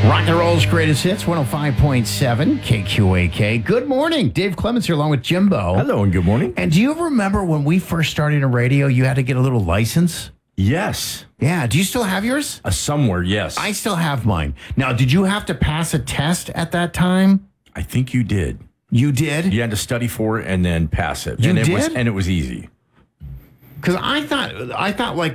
Rock and Roll's greatest hits, 105.7 KQAK. Good morning. Dave Clements here along with Jimbo. Hello and good morning. And do you remember when we first started in radio, you had to get a little license? Yes. Yeah. Do you still have yours? Somewhere, yes. I still have mine. Now, did you have to pass a test at that time? I think you did. You did? You had to study for it and then pass it. You and did? And it was easy. Because I thought like